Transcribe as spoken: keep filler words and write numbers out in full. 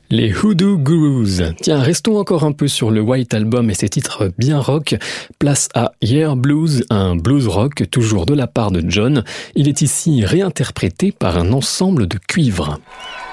Les Hoodoo Gurus. Tiens, restons encore un peu sur le White Album et ses titres bien rock. Place à Yeah Blues, un blues rock toujours de la part de John. Il est ici réinterprété par un ensemble de cuivres.